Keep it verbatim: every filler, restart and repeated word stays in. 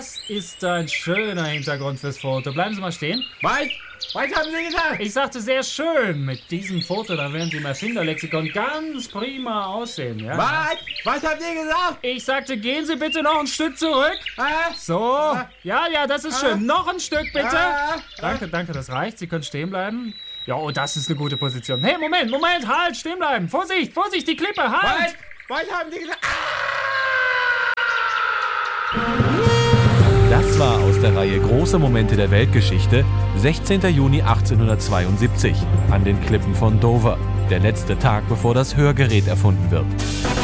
Das ist ein schöner Hintergrund fürs Foto. Bleiben Sie mal stehen. Was? Was haben Sie gesagt? Ich sagte sehr schön. Mit diesem Foto, da werden Sie im Erfinderlexikon ganz prima aussehen. Ja? Was? Was haben Sie gesagt? Ich sagte, gehen Sie bitte noch ein Stück zurück. Äh? So. Ja, ja, das ist schön. Noch ein Stück bitte. Äh? Danke, danke, das reicht. Sie können stehen bleiben. Ja, oh, das ist eine gute Position. Hey, Moment, Moment, halt, stehen bleiben. Vorsicht, Vorsicht, die Klippe, halt. Was? Was haben Sie gesagt? Das war aus der Reihe Große Momente der Weltgeschichte, sechzehnter Juni achtzehnhundertzweiundsiebzig, an den Klippen von Dover. Der letzte Tag, bevor das Hörgerät erfunden wird.